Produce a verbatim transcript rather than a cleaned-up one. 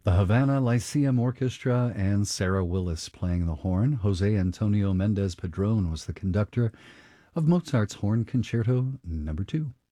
The Havana Lyceum Orchestra and Sarah Willis playing the horn. Jose Antonio Mendez Padron was the conductor of Mozart's Horn Concerto Number Two.